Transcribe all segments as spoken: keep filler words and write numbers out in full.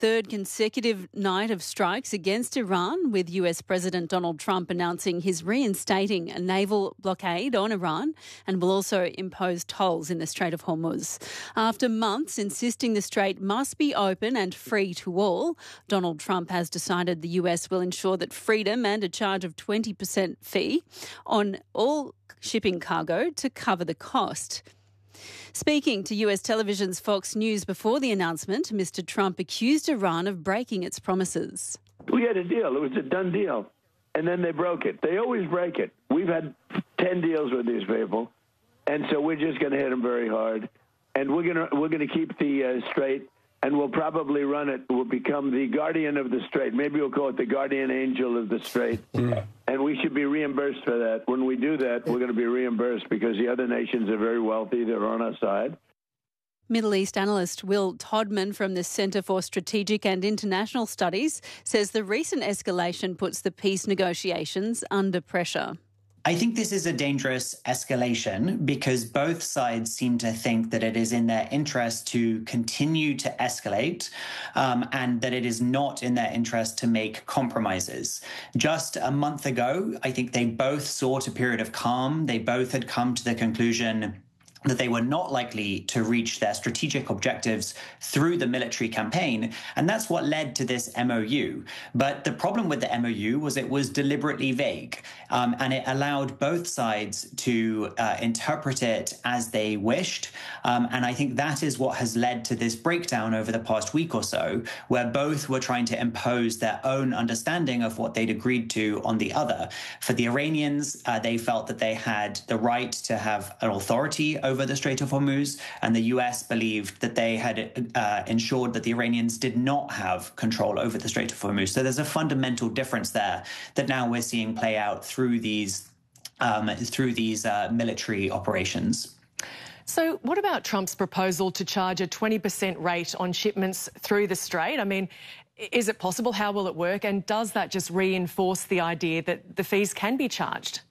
third consecutive night of strikes against Iran, with U S President Donald Trump announcing he's reinstating a naval blockade on Iran and will also impose tolls in the Strait of Hormuz. After months insisting the strait must be open and free to all, Donald Trump has decided the U S will ensure that freedom and a charge of twenty percent fee on all shipping cargo to cover the cost. Speaking to U S television's Fox News before the announcement, Mister Trump accused Iran of breaking its promises. We had a deal. It was a done deal. And then they broke it. They always break it. We've had ten deals with these people. And so we're just going to hit them very hard. And we're going to we're going to keep the uh, strait, and we'll probably run it. We'll become the guardian of the strait. Maybe we'll call it the guardian angel of the strait. Mm. And we should be reimbursed for that. When we do that, we're going to be reimbursed because the other nations are very wealthy. They're on our side. Middle East analyst Will Todman from the Centre for Strategic and International Studies says the recent escalation puts the peace negotiations under pressure. I think this is a dangerous escalation because both sides seem to think that it is in their interest to continue to escalate um, and that it is not in their interest to make compromises. Just a month ago, I think they both sought a period of calm. They both had come to the conclusion that they were not likely to reach their strategic objectives through the military campaign. And that's what led to this M O U. But the problem with the M O U was it was deliberately vague, um, and it allowed both sides to uh, interpret it as they wished. Um, and I think that is what has led to this breakdown over the past week or so, where both were trying to impose their own understanding of what they'd agreed to on the other. For the Iranians, uh, they felt that they had the right to have an authority over over the Strait of Hormuz, and the U S believed that they had uh, ensured that the Iranians did not have control over the Strait of Hormuz. So there's a fundamental difference there that now we're seeing play out through these um, through these uh, military operations. So what about Trump's proposal to charge a twenty percent rate on shipments through the Strait? I mean, is it possible? How will it work? And does that just reinforce the idea that the fees can be charged?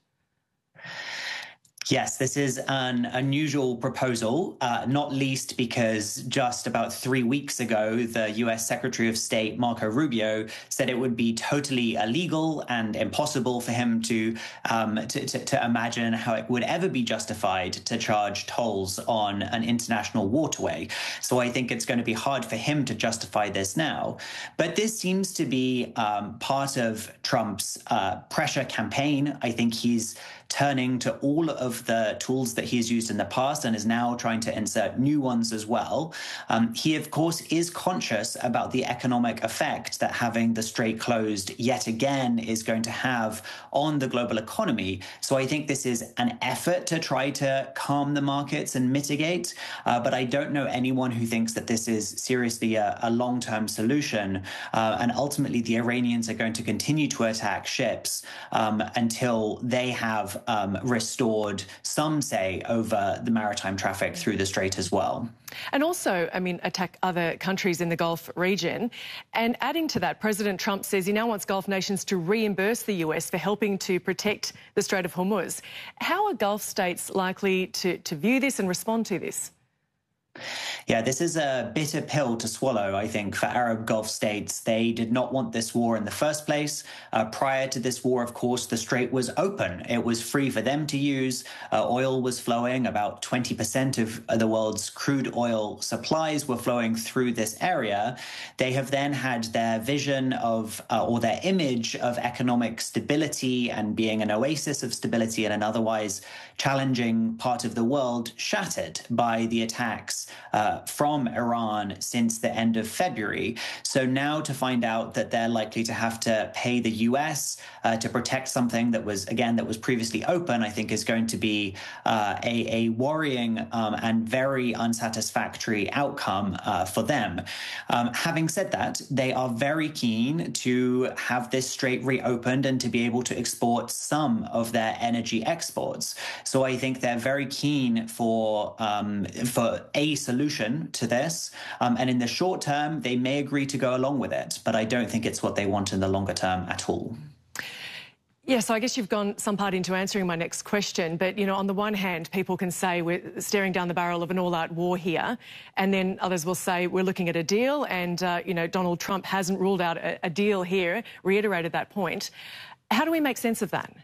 Yes, this is an unusual proposal, uh, not least because just about three weeks ago, the U S Secretary of State, Marco Rubio, said it would be totally illegal and impossible for him to, um, to, to, to imagine how it would ever be justified to charge tolls on an international waterway. So I think it's going to be hard for him to justify this now. But this seems to be um, part of Trump's uh, pressure campaign. I think he's turning to all of the tools that he's used in the past and is now trying to insert new ones as well. Um, he, of course, is conscious about the economic effect that having the strait closed yet again is going to have on the global economy. So I think this is an effort to try to calm the markets and mitigate. Uh, but I don't know anyone who thinks that this is seriously a, a long-term solution. Uh, and ultimately, the Iranians are going to continue to attack ships um, until they have Um, restored, some say, over the maritime traffic through the strait as well. And also, I mean, attack other countries in the Gulf region. And adding to that, President Trump says he now wants Gulf nations to reimburse the U S for helping to protect the Strait of Hormuz. How are Gulf states likely to, to view this and respond to this? Yeah, this is a bitter pill to swallow, I think, for Arab Gulf states. They did not want this war in the first place. Uh, prior to this war, of course, the strait was open. It was free for them to use. Uh, oil was flowing. About twenty percent of the world's crude oil supplies were flowing through this area. They have then had their vision of, uh, or their image of economic stability and being an oasis of stability in an otherwise challenging part of the world shattered by the attacks Uh, from Iran since the end of February. So now to find out that they're likely to have to pay the U S uh, to protect something that was, again, that was previously open, I think is going to be uh, a, a worrying um, and very unsatisfactory outcome uh, for them. Um, having said that, they are very keen to have this strait reopened and to be able to export some of their energy exports. So I think they're very keen for, um, for a solution to this. Um, and in the short term, they may agree to go along with it, but I don't think it's what they want in the longer term at all. Yes, so I guess you've gone some part into answering my next question. But, you know, on the one hand, people can say we're staring down the barrel of an all-out war here. And then others will say we're looking at a deal. And, uh, you know, Donald Trump hasn't ruled out a, a deal here, reiterated that point. How do we make sense of that?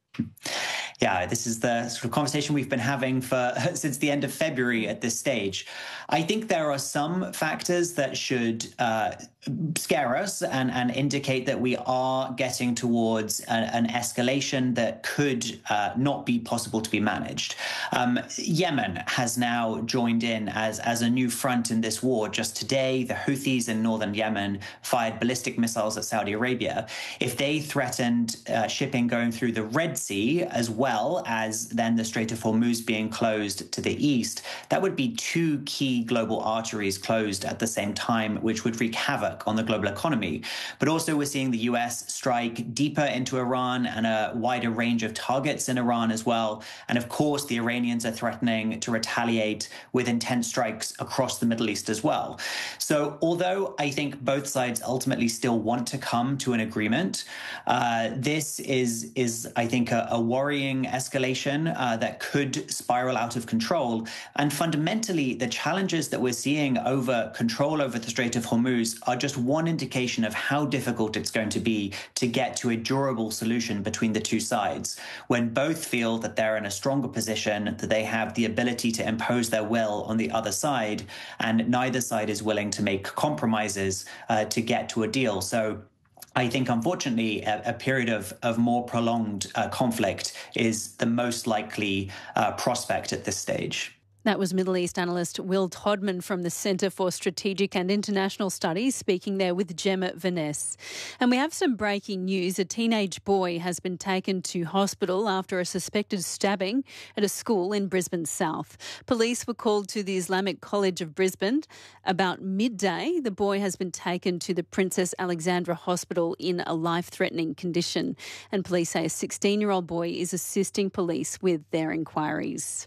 Yeah, this is the sort of conversation we've been having for since the end of February at this stage. I think there are some factors that should uh, scare us and, and indicate that we are getting towards a, an escalation that could uh, not be possible to be managed. Um, Yemen has now joined in as, as a new front in this war. Just today, the Houthis in northern Yemen fired ballistic missiles at Saudi Arabia. If they threatened uh, shipping going through the Red Sea, as well as then the Strait of Hormuz being closed to the east, that would be two key global arteries closed at the same time, which would wreak havoc on the global economy. But also we're seeing the U S strike deeper into Iran and a wider range of targets in Iran as well. And of course, the Iranians are threatening to retaliate with intense strikes across the Middle East as well. So although I think both sides ultimately still want to come to an agreement, uh, this is, is I think, a, a worrying escalation uh, that could spiral out of control. And fundamentally, the challenges that we're seeing over control over the Strait of Hormuz are just one indication of how difficult it's going to be to get to a durable solution between the two sides, when both feel that they're in a stronger position, that they have the ability to impose their will on the other side, and neither side is willing to make compromises uh, to get to a deal. So I think, unfortunately, a, a period of, of more prolonged uh, conflict is the most likely uh, prospect at this stage. That was Middle East analyst Will Todman from the Centre for Strategic and International Studies, speaking there with Gemma Vaness. And we have some breaking news. A teenage boy has been taken to hospital after a suspected stabbing at a school in Brisbane South. Police were called to the Islamic College of Brisbane about midday. The boy has been taken to the Princess Alexandra Hospital in a life-threatening condition. And police say a sixteen-year-old boy is assisting police with their inquiries.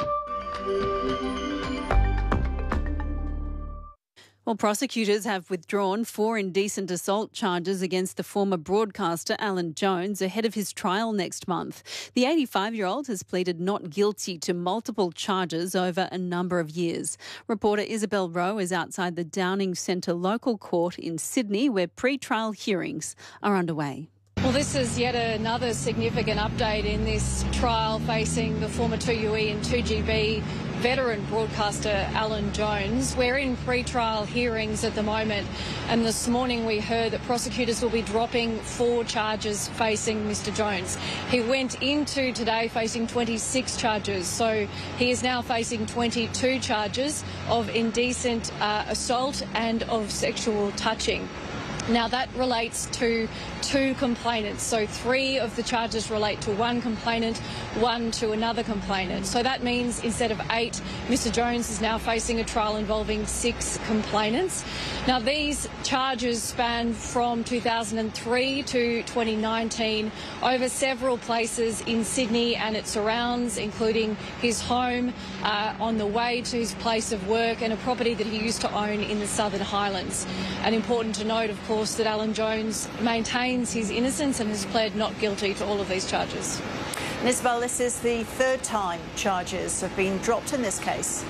Well, prosecutors have withdrawn four indecent assault charges against the former broadcaster Alan Jones ahead of his trial next month. The eighty-five-year-old has pleaded not guilty to multiple charges over a number of years. Reporter Isabel Rowe is outside the Downing Centre local court in Sydney, where pre-trial hearings are underway. Well, this is yet another significant update in this trial facing the former two U E and two G B veteran broadcaster Alan Jones. We're in pre-trial hearings at the moment, and this morning we heard that prosecutors will be dropping four charges facing Mister Jones. He went into today facing twenty-six charges, so he is now facing twenty-two charges of indecent uh, assault and of sexual touching. Now, that relates to two complainants. So three of the charges relate to one complainant, one to another complainant. So that means instead of eight, Mister Jones is now facing a trial involving six complainants. Now, these charges span from two thousand three to twenty nineteen over several places in Sydney and its surrounds, including his home, uh, on the way to his place of work, and a property that he used to own in the Southern Highlands. And important to note, of course, course, that Alan Jones maintains his innocence and has pled not guilty to all of these charges. And Isabel, this is the third time charges have been dropped in this case.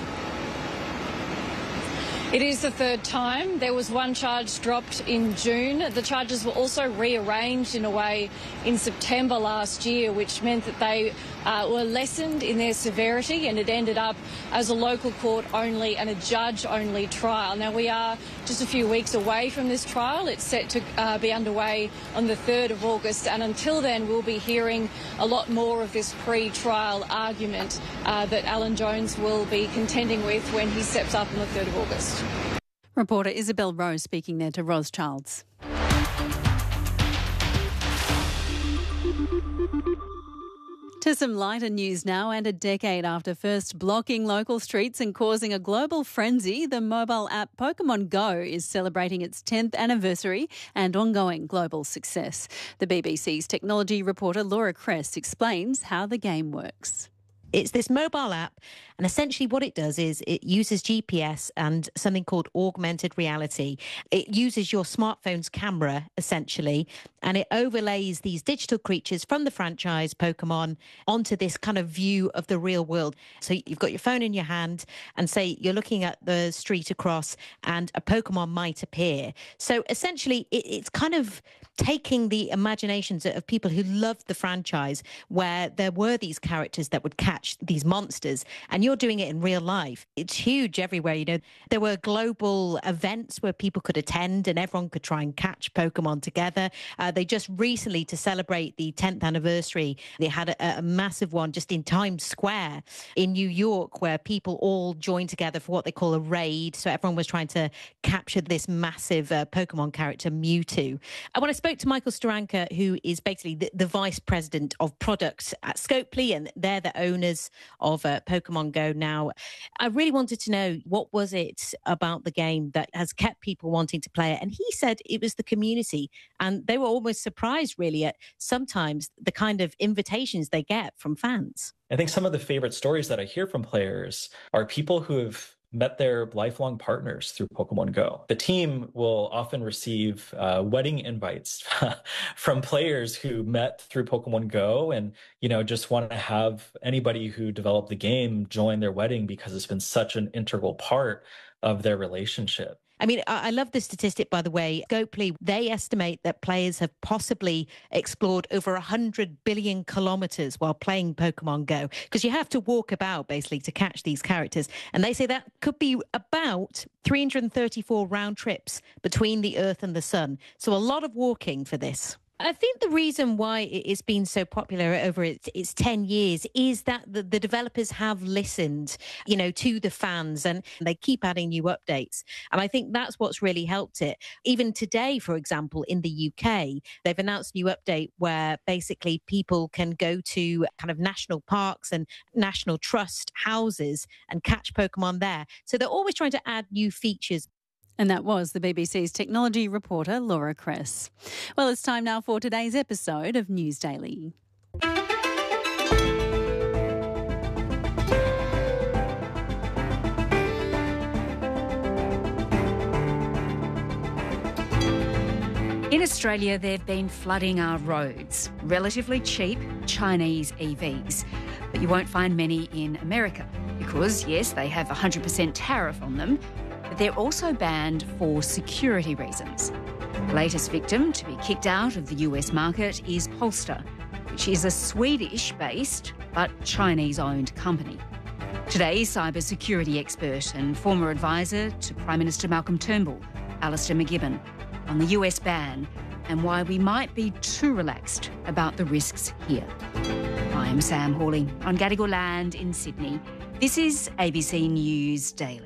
It is the third time. There was one charge dropped in June. The charges were also rearranged in a way in September last year, which meant that they uh, were lessened in their severity, and it ended up as a local court only and a judge only trial. Now, we are just a few weeks away from this trial. It's set to uh, be underway on the third of August, and until then we'll be hearing a lot more of this pre-trial argument uh, that Alan Jones will be contending with when he steps up on the third of August. Reporter Isabel Rowe speaking there to Ros Childs. To some lighter news now, and a decade after first blocking local streets and causing a global frenzy, the mobile app Pokemon Go is celebrating its tenth anniversary and ongoing global success. The B B C's technology reporter Laura Kress explains how the game works. It's this mobile app, and essentially what it does is it uses G P S and something called augmented reality. It uses your smartphone's camera, essentially, and it overlays these digital creatures from the franchise Pokemon onto this kind of view of the real world. So you've got your phone in your hand, and say you're looking at the street across, and a Pokemon might appear. So essentially, it, it's kind of taking the imaginations of people who loved the franchise, where there were these characters that would catch these monsters, and you're doing it in real life. It's huge everywhere. You know, there were global events where people could attend and everyone could try and catch Pokemon together. Uh, they just recently, to celebrate the tenth anniversary, they had a, a massive one just in Times Square in New York, where people all joined together for what they call a raid. So everyone was trying to capture this massive uh, Pokemon character, Mewtwo. And when I spoke to Michael Steranka, who is basically the, the vice president of product at Scopely, and they're the owners of uh, Pokemon Go now, I really wanted to know, what was it about the game that has kept people wanting to play it? And he said it was the community, and they were almost surprised really at sometimes the kind of invitations they get from fans. I think some of the favorite stories that I hear from players are people who have met their lifelong partners through Pokemon Go. The team will often receive uh, wedding invites from players who met through Pokemon Go, and, you know, just want to have anybody who developed the game join their wedding because it's been such an integral part of their relationship. I mean, I love the statistic, by the way. Scopely, they estimate that players have possibly explored over one hundred billion kilometres while playing Pokemon Go, because you have to walk about, basically, to catch these characters. And they say that could be about three hundred thirty-four round trips between the Earth and the Sun. So a lot of walking for this. I think the reason why it's been so popular over its, its ten years is that the, the developers have listened, you know, to the fans, and they keep adding new updates. And I think that's what's really helped it. Even today, for example, in the U K, they've announced a new update where basically people can go to kind of national parks and national trust houses and catch Pokemon there. So they're always trying to add new features. And that was the B B C's technology reporter, Laura Kress. Well, it's time now for today's episode of News Daily. In Australia, they've been flooding our roads. Relatively cheap Chinese E Vs. But you won't find many in America because, yes, they have a one hundred percent tariff on them, but they're also banned for security reasons. The latest victim to be kicked out of the U S market is Polestar, which is a Swedish-based but Chinese-owned company. Today, cybersecurity expert and former advisor to Prime Minister Malcolm Turnbull, Alistair McGibbon, on the U S ban and why we might be too relaxed about the risks here. I'm Sam Hawley on Gadigal land in Sydney. This is A B C News Daily.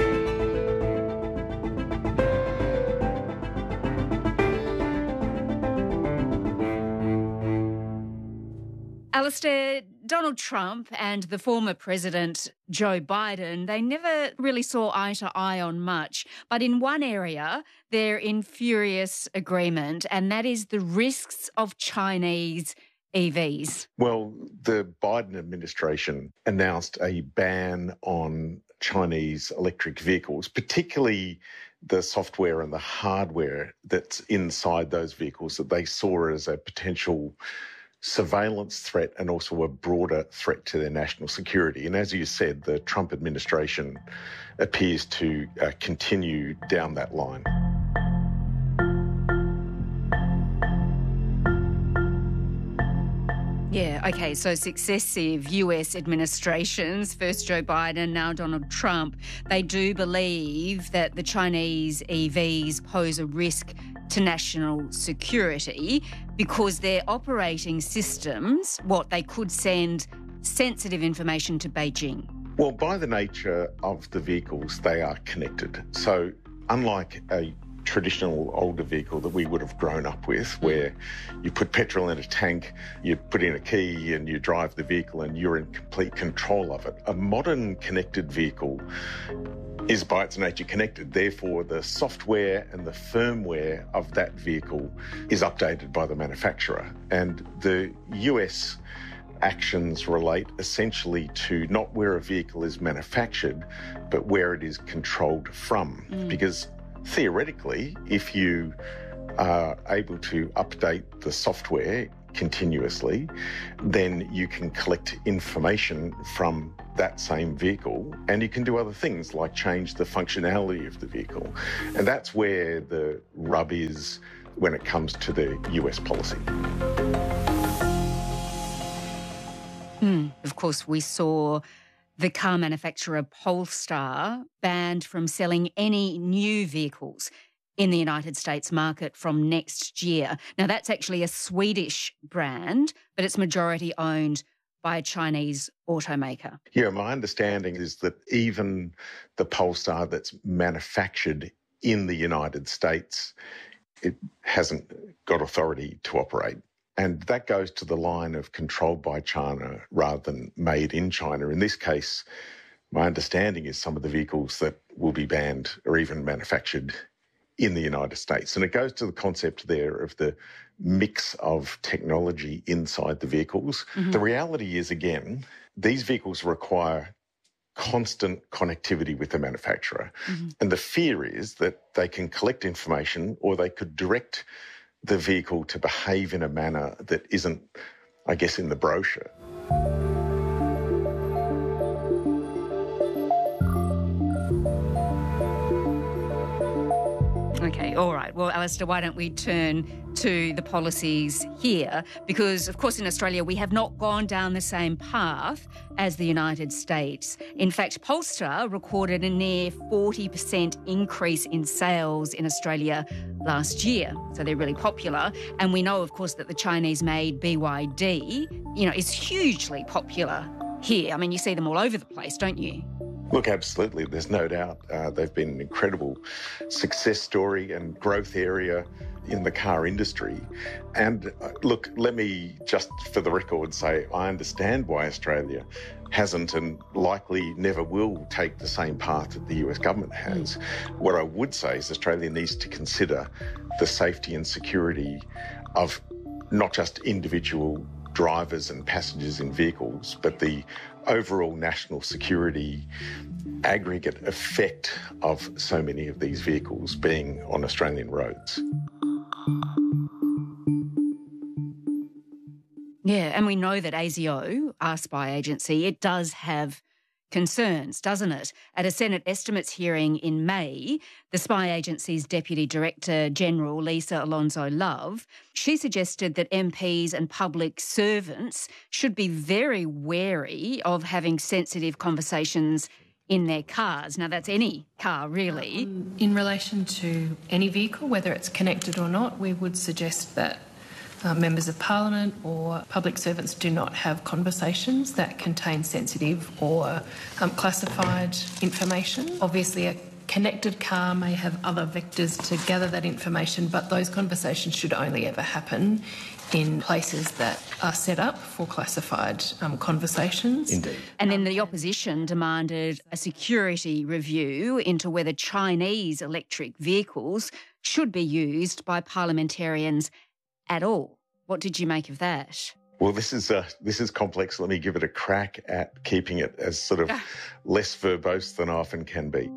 Alistair, Donald Trump and the former President Joe Biden, they never really saw eye to eye on much. But in one area, they're in furious agreement, and that is the risks of Chinese E Vs. Well, the Biden administration announced a ban on Chinese electric vehicles, particularly the software and the hardware that's inside those vehicles that they saw as a potential surveillance threat and also a broader threat to their national security. And as you said, the Trump administration appears to uh, continue down that line. Yeah, OK, so successive U S administrations, first Joe Biden, now Donald Trump, they do believe that the Chinese E Vs pose a risk to national security because their operating systems, what they could send sensitive information to Beijing. Well, by the nature of the vehicles, they are connected. So unlike a traditional older vehicle that we would have grown up with, where you put petrol in a tank, you put in a key and you drive the vehicle and you're in complete control of it. A modern connected vehicle is by its nature connected. Therefore, the software and the firmware of that vehicle is updated by the manufacturer. And the U S actions relate essentially to not where a vehicle is manufactured, but where it is controlled from. Mm. Because theoretically, if you are able to update the software continuously, then you can collect information from that same vehicle, and you can do other things like change the functionality of the vehicle. And that's where the rub is when it comes to the U S policy. Mm. Of course, we saw the car manufacturer Polestar banned from selling any new vehicles in the United States market from next year. Now, that's actually a Swedish brand, but it's majority owned by a Chinese automaker. Yeah, my understanding is that even the Polestar that's manufactured in the United States, it hasn't got authority to operate. And that goes to the line of controlled by China rather than made in China. In this case, my understanding is some of the vehicles that will be banned are even manufactured in the United States. And it goes to the concept there of the mix of technology inside the vehicles. Mm-hmm. The reality is, again, these vehicles require constant connectivity with the manufacturer. Mm-hmm. And the fear is that they can collect information, or they could direct the vehicle to behave in a manner that isn't, I guess, in the brochure. Okay, all right. Well, Alistair, why don't we turn to the policies here? Because, of course, in Australia, we have not gone down the same path as the United States. In fact, Polestar recorded a near forty percent increase in sales in Australia last year. So they're really popular. And we know, of course, that the Chinese-made B Y D, you know, is hugely popular here. I mean, you see them all over the place, don't you? Look, absolutely. There's no doubt. Uh, they've been an incredible success story and growth area in the car industry. And uh, look, let me just for the record say I understand why Australia hasn't and likely never will take the same path that the U S government has. Mm. What I would say is Australia needs to consider the safety and security of not just individual drivers and passengers in vehicles, but the overall national security aggregate effect of so many of these vehicles being on Australian roads. Yeah, and we know that A S I O, our spy agency, it does have concerns, doesn't it? At a Senate estimates hearing in May, the spy agency's Deputy Director General, Lisa Alonso-Love, she suggested that M Ps and public servants should be very wary of having sensitive conversations in their cars. Now, that's any car, really. Um, in relation to any vehicle, whether it's connected or not, we would suggest that Uh, members of Parliament or public servants do not have conversations that contain sensitive or um, classified information. Obviously, a connected car may have other vectors to gather that information, but those conversations should only ever happen in places that are set up for classified um, conversations. Indeed. And then the opposition demanded a security review into whether Chinese electric vehicles should be used by parliamentarians at all. What did you make of that? Well, this is uh, this is complex. Let me give it a crack at keeping it as sort of less verbose than I often can be.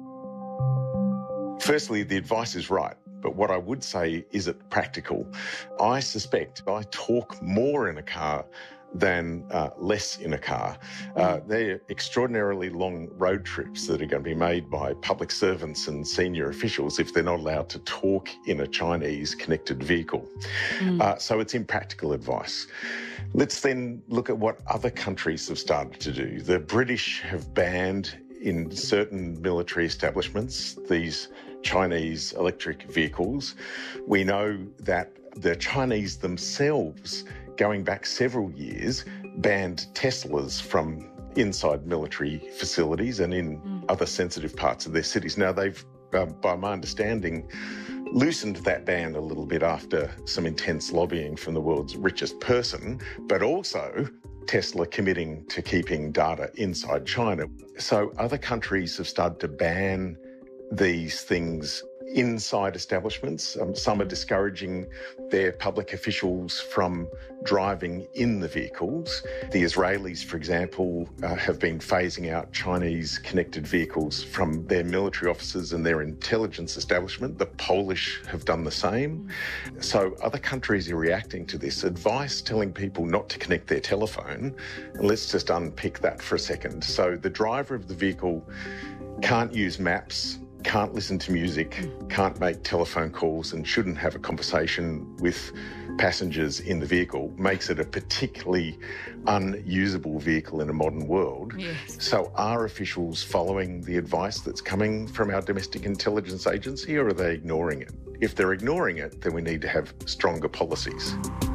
Firstly, the advice is right, but what I would say, is it practical? I suspect I talk more in a car than uh, less in a car. Uh, they're extraordinarily long road trips that are going to be made by public servants and senior officials if they're not allowed to talk in a Chinese connected vehicle. Mm. Uh, so it's impractical advice. Let's then look at what other countries have started to do. The British have banned in certain military establishments these Chinese electric vehicles. We know that the Chinese themselves, going back several years, banned Teslas from inside military facilities and in mm. other sensitive parts of their cities. Now, they've, uh, by my understanding, loosened that ban a little bit after some intense lobbying from the world's richest person, but also Tesla committing to keeping data inside China. So other countries have started to ban these things inside establishments. Um, some are discouraging their public officials from driving in the vehicles. The Israelis, for example, uh, have been phasing out Chinese connected vehicles from their military offices and their intelligence establishment. The Polish have done the same. So other countries are reacting to this. Advice telling people not to connect their telephone. And let's just unpick that for a second. So the driver of the vehicle can't use maps, can't listen to music, can't make telephone calls, and shouldn't have a conversation with passengers in the vehicle, makes it a particularly unusable vehicle in a modern world. Yes. So are officials following the advice that's coming from our domestic intelligence agency, or are they ignoring it? If they're ignoring it, then we need to have stronger policies.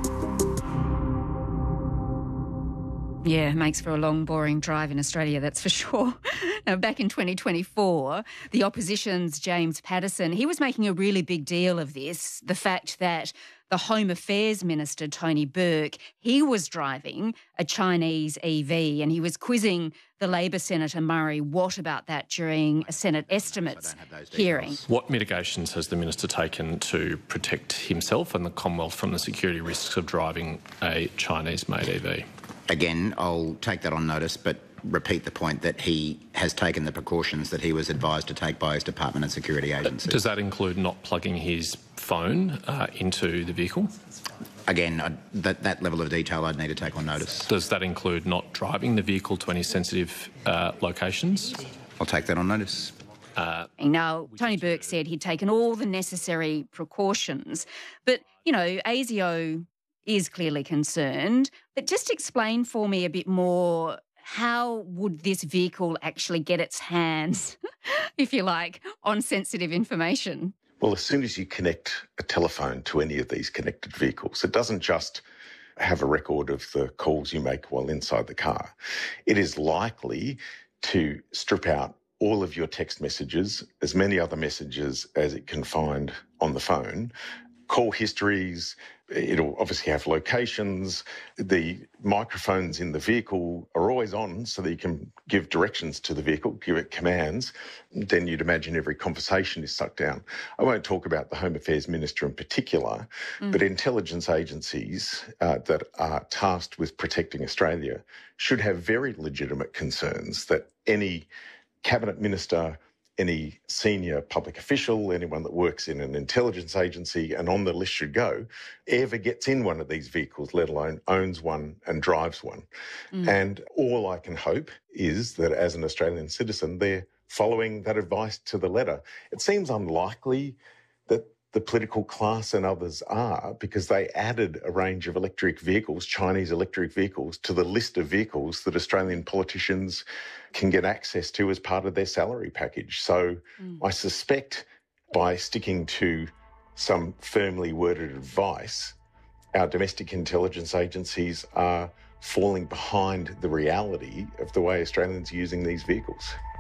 Yeah, makes for a long, boring drive in Australia, that's for sure. Now, back in twenty twenty-four, the opposition's James Paterson, he was making a really big deal of this, the fact that the Home Affairs Minister, Tony Burke, he was driving a Chinese E V, and he was quizzing the Labor Senator Murray Watt about that during a Senate estimates hearing. What mitigations has the Minister taken to protect himself and the Commonwealth from the security risks of driving a Chinese-made E V? Again, I'll take that on notice, but repeat the point that he has taken the precautions that he was advised to take by his Department and Security Agency. Does that include not plugging his phone uh, into the vehicle? Again, I, that, that level of detail I'd need to take on notice. Does that include not driving the vehicle to any sensitive uh, locations? I'll take that on notice. Uh, now, Tony Burke said he'd taken all the necessary precautions, but, you know, ASIO is clearly concerned. But just explain for me a bit more, how would this vehicle actually get its hands, if you like, on sensitive information? Well, as soon as you connect a telephone to any of these connected vehicles, it doesn't just have a record of the calls you make while inside the car. It is likely to strip out all of your text messages, as many other messages as it can find on the phone, call histories. It'll obviously have locations. The microphones in the vehicle are always on, so that you can give directions to the vehicle, give it commands. Then you'd imagine every conversation is sucked down. I won't talk about the Home Affairs Minister in particular, mm. but intelligence agencies uh, that are tasked with protecting Australia should have very legitimate concerns that any Cabinet Minister, any senior public official, anyone that works in an intelligence agency, and on the list should go, ever gets in one of these vehicles, let alone owns one and drives one. Mm. And all I can hope is that as an Australian citizen, they're following that advice to the letter. It seems unlikely that the political class and others are, because they added a range of electric vehicles, Chinese electric vehicles, to the list of vehicles that Australian politicians can get access to as part of their salary package. So mm. I suspect by sticking to some firmly worded advice, our domestic intelligence agencies are falling behind the reality of the way Australians are using these vehicles.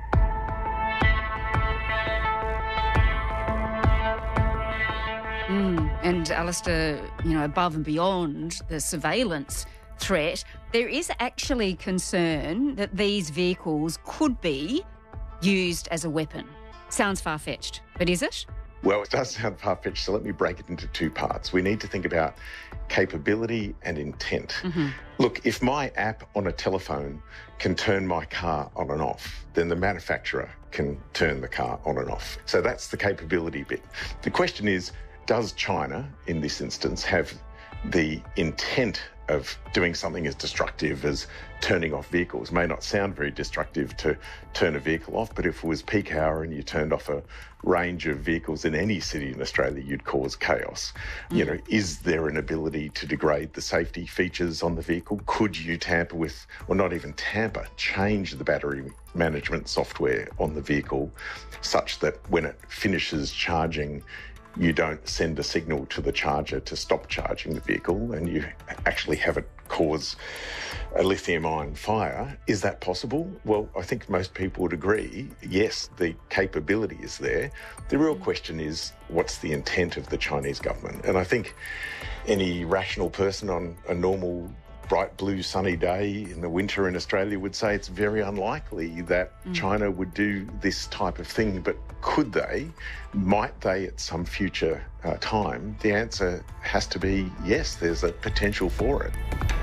Mm. And Alistair, you know, above and beyond the surveillance threat, there is actually concern that these vehicles could be used as a weapon. Sounds far-fetched, but is it? Well, it does sound far-fetched, so let me break it into two parts. We need to think about capability and intent. Mm-hmm. Look, if my app on a telephone can turn my car on and off, then the manufacturer can turn the car on and off. So that's the capability bit. The question is, does China, in this instance, have the intent of doing something as destructive as turning off vehicles? May not sound very destructive to turn a vehicle off, but if it was peak hour and you turned off a range of vehicles in any city in Australia, you'd cause chaos. Mm. You know, is there an ability to degrade the safety features on the vehicle? Could you tamper with, or not even tamper, change the battery management software on the vehicle such that when it finishes charging, you don't send a signal to the charger to stop charging the vehicle and you actually have it cause a lithium-ion fire? Is that possible? Well, I think most people would agree, yes, the capability is there. The real question is, what's the intent of the Chinese government? And I think any rational person on a normal bright blue sunny day in the winter in Australia would say it's very unlikely that mm. China would do this type of thing. But could they? Might they at some future uh, time? The answer has to be yes, there's a potential for it.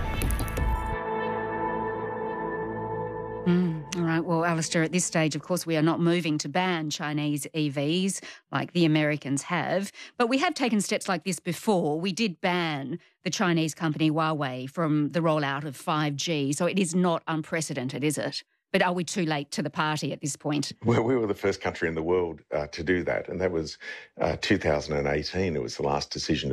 Mm, all right. Well, Alistair, at this stage, of course, we are not moving to ban Chinese E Vs like the Americans have, but we have taken steps like this before. We did ban the Chinese company Huawei from the rollout of five G, so it is not unprecedented, is it? But are we too late to the party at this point? Well, we were the first country in the world uh, to do that, and that was uh, two thousand eighteen. It was the last decision